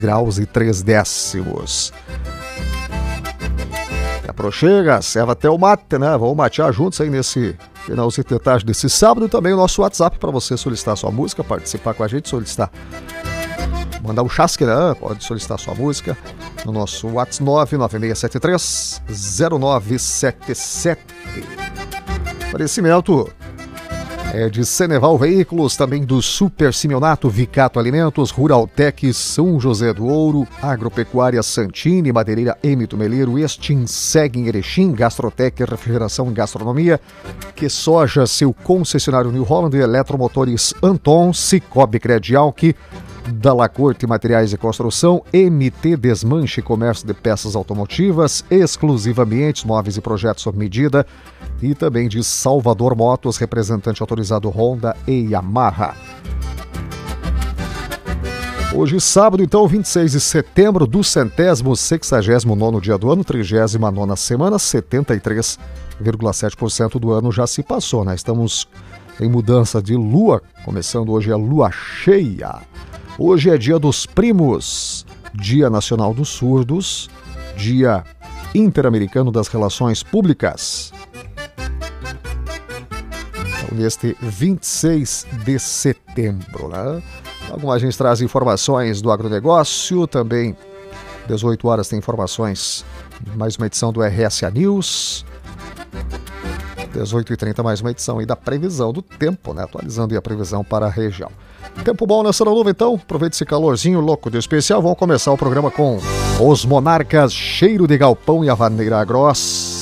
graus e 3 décimos. Aproxega, serva até o mate, né? Vamos matear juntos aí nesse finalzinho de tarde desse sábado. E também o nosso WhatsApp para você solicitar sua música, participar com a gente, solicitar, mandar um chasque, né? Pode solicitar sua música no nosso WhatsApp 99673-0977. Oferecimento de Ceneval Veículos, também do Super Simeonato, Vicato Alimentos, Ruraltec, São José do Ouro, Agropecuária Santini, Madeireira Emito Meleiro, Estinseg em Erechim, Gastrotec, Refrigeração e Gastronomia, Que Soja, seu concessionário New Holland, Eletromotores Anton, Cicobi Credialc, Dalla Corte Materiais de Construção, MT Desmanche e Comércio de Peças Automotivas, Exclusiva Ambientes, Móveis e Projetos sob medida, e também de Salvador Motos, representante autorizado Honda e Yamaha. Hoje, sábado, então, 26 de setembro do 169º dia do ano, 39ª semana, 73,7% do ano já se passou, né? Estamos em mudança de lua, começando hoje a lua cheia. Hoje é dia dos primos, Dia Nacional dos Surdos, Dia Interamericano das Relações Públicas. Então, neste 26 de setembro, né? Alguma gente traz informações do agronegócio, também 18 horas tem informações, mais uma edição do RSA News. 18h30 mais uma edição aí da previsão do tempo, né? Atualizando aí a previsão para a região. Tempo bom nessa nova, então. Aproveite esse calorzinho louco de especial. Vamos começar o programa com Os Monarcas, Cheiro de Galpão e a Vaneira Grossa.